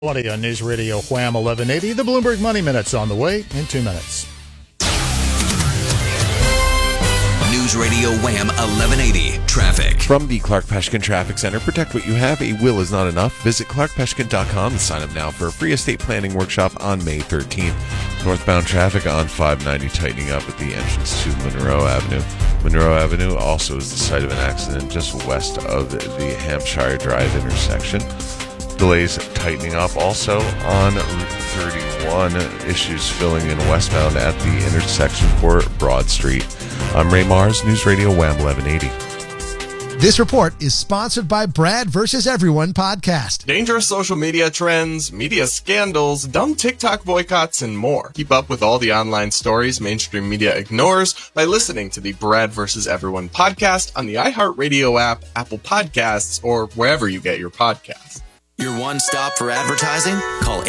20 on News Radio Wham 1180. The Bloomberg Money Minute's on the way in 2 minutes. News Radio Wham 1180 Traffic. From the Clark Peshkin Traffic Center, protect what you have. A will is not enough. Visit clarkpeshkin.com and sign up now for a free estate planning workshop on May 13th. Northbound traffic on 590 tightening up at the entrance to Monroe Avenue. Monroe Avenue also is the site of an accident just west of the Hampshire Drive intersection. Delays tightening up also on Route 31. Issues filling in westbound at the intersection for Broad Street. I'm Ray Mars, News Radio Wham 1180. This report is sponsored by Brad vs. Everyone podcast. Dangerous social media trends, media scandals, dumb TikTok boycotts, and more. Keep up with all the online stories mainstream media ignores by listening to the Brad vs. Everyone podcast on the iHeartRadio app, Apple Podcasts, or wherever you get your podcasts. Your one stop for advertising? Call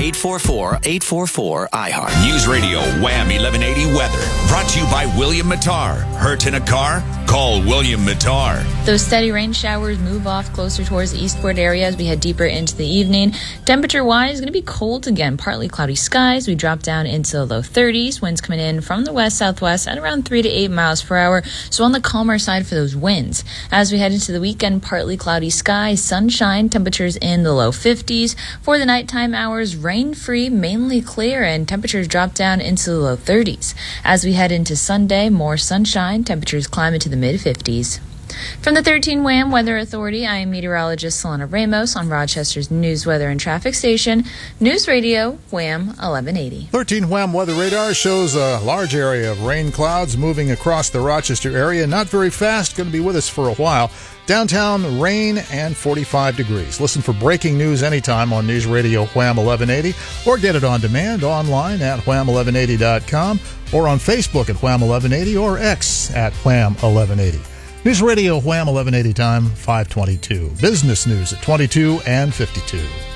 844-844-IHEART. News Radio Wham 1180 Weather. Brought to you by William Mattar. Hurt in a car? Call William Mattar. Those steady rain showers move off closer towards the eastward area as we head deeper into the evening. Temperature-wise, going to be cold again. Partly cloudy skies. We drop down into the low 30s. Winds coming in from the west-southwest at around 3 to 8 miles per hour. So on the calmer side for those winds. As we head into the weekend, partly cloudy skies, sunshine, temperatures in the low 50s. For the nighttime hours, rain-free, mainly clear, and temperatures drop down into the low 30s. As we head into Sunday, more sunshine, temperatures climb into the mid-50s. From the 13 Wham Weather Authority, I am meteorologist Selena Ramos on Rochester's News, Weather, and Traffic Station, News Radio Wham 1180. 13 Wham Weather Radar shows a large area of rain clouds moving across the Rochester area. Not very fast, going to be with us for a while. Downtown, rain and 45 degrees. Listen for breaking news anytime on News Radio Wham 1180 or get it on demand online at wham1180.com or on Facebook at Wham 1180 or X at Wham 1180. News Radio Wham 1180 time, 5:22. Business news at 22 and 52.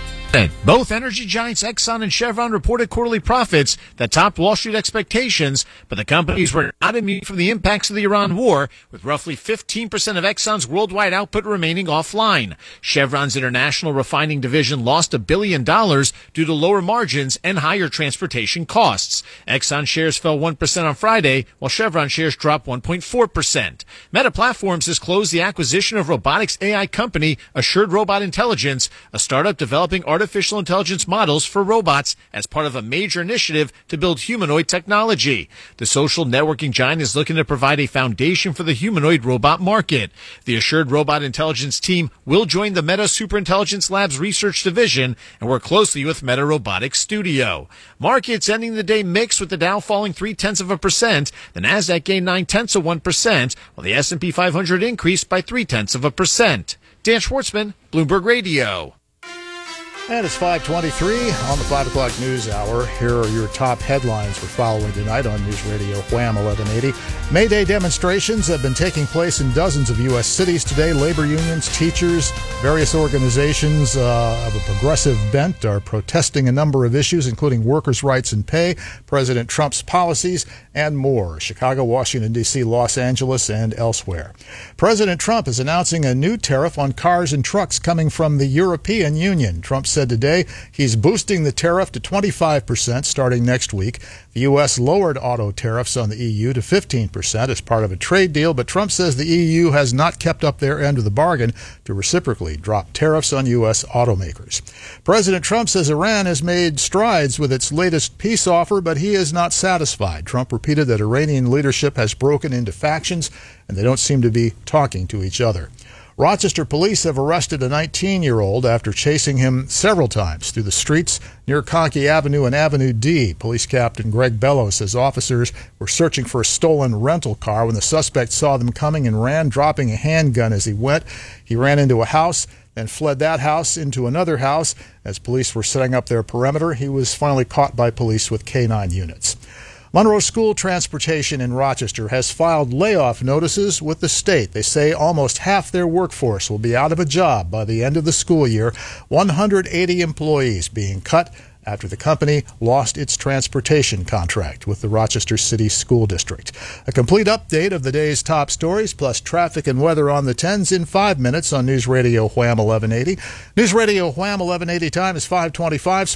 Both energy giants Exxon and Chevron reported quarterly profits that topped Wall Street expectations, but the companies were not immune from the impacts of the Iran war, with roughly 15% of Exxon's worldwide output remaining offline. Chevron's international refining division lost $1 billion due to lower margins and higher transportation costs. Exxon shares fell 1% on Friday, while Chevron shares dropped 1.4%. Meta Platforms has closed the acquisition of robotics AI company Assured Robot Intelligence, a startup developing artificial intelligence models for robots as part of a major initiative to build humanoid technology. The social networking giant is looking to provide a foundation for the humanoid robot market. The Assured Robot Intelligence team will join the Meta Superintelligence Labs research division and work closely with Meta Robotics Studio. Markets ending the day mixed, with the Dow falling 0.3%, the Nasdaq gained 0.9%, while the S&P 500 increased by 0.3%. Dan Schwartzman, Bloomberg Radio. And it's 5:23 on the 5 o'clock news hour. Here are your top headlines we're following tonight on News Radio Wham 1180. May Day demonstrations have been taking place in dozens of U.S. cities today. Labor unions, teachers, various organizations of a progressive bent are protesting a number of issues, including workers' rights and pay, President Trump's policies, and more. Chicago, Washington, D.C., Los Angeles, and elsewhere. President Trump is announcing a new tariff on cars and trucks coming from the European Union. Trump said today he's boosting the tariff to 25% starting next week. The U.S. lowered auto tariffs on the EU to 15% as part of a trade deal, but Trump says the EU has not kept up their end of the bargain to reciprocally drop tariffs on U.S. automakers. President Trump says Iran has made strides with its latest peace offer, but he is not satisfied. Trump repeated that Iranian leadership has broken into factions and they don't seem to be talking to each other. Rochester police have arrested a 19-year-old after chasing him several times through the streets near Conkey Avenue and Avenue D. Police Captain Greg Bellows says officers were searching for a stolen rental car when the suspect saw them coming and ran, dropping a handgun as he went. He ran into a house, then fled that house into another house. As police were setting up their perimeter, he was finally caught by police with K-9 units. Monroe School Transportation in Rochester has filed layoff notices with the state. They say almost half their workforce will be out of a job by the end of the school year, 180 employees being cut after the company lost its transportation contract with the Rochester City School District. A complete update of the day's top stories, plus traffic and weather on the 10s in 5 minutes on News Radio Wham 1180. News Radio Wham 1180 time is 5:25.